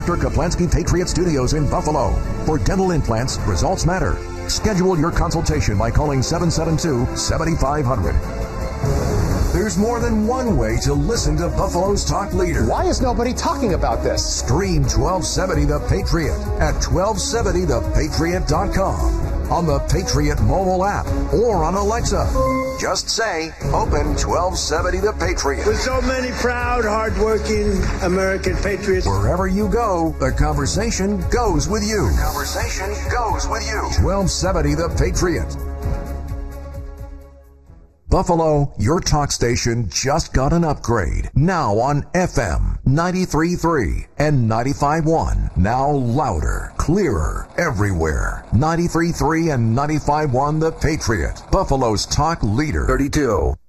Dr. Kaplansky Patriot Studios in Buffalo. For dental implants, results matter. Schedule your consultation by calling 772-7500. There's more than one way to listen to Buffalo's talk leader. Why is nobody talking about this? Stream 1270 The Patriot at 1270thepatriot.com. On the Patriot mobile app or on Alexa. Just say, open 1270 The Patriot. With so many proud, hardworking American patriots. Wherever you go, the conversation goes with you. 1270 The Patriot. Buffalo, your talk station just got an upgrade. Now on FM 93.3 and 95.1. Now louder, clearer, everywhere. 93.3 and 95.1 The Patriot. Buffalo's talk leader. 32.